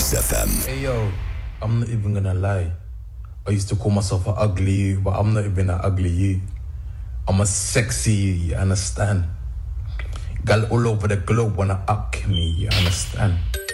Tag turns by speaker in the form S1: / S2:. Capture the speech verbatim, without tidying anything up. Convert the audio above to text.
S1: Mix F M.
S2: Hey yo, I'm not even gonna lie. I used to call myself an ugly you, but I'm not even an ugly you. I'm a sexy you, you understand? Gal all over the globe wanna up me, you understand?